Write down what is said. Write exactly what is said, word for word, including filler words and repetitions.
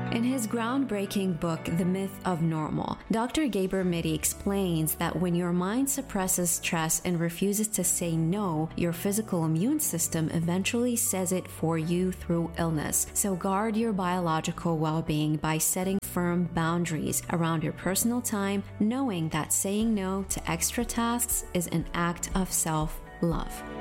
In his groundbreaking book, The Myth of Normal, Doctor Gabor Mate explains that when your mind suppresses stress and refuses to say no, your physical immune system eventually says it for you through illness. So guard your biological well-being by setting firm boundaries around your personal time, knowing that saying no to extra tasks is an act of self-love.